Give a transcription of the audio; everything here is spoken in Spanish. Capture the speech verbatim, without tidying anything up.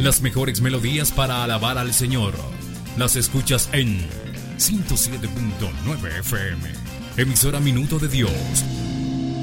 Las mejores melodías para alabar al Señor las escuchas en ciento siete punto nueve F M, emisora Minuto de Dios,